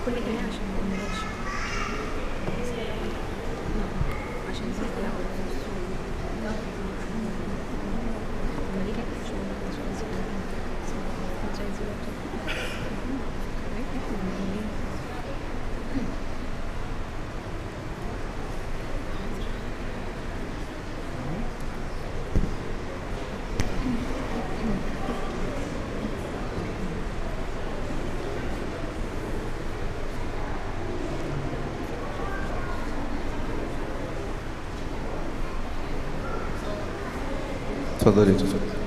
كل جنيه عشان ما قلناش عشان نسجل اتفضلي اتفضلي.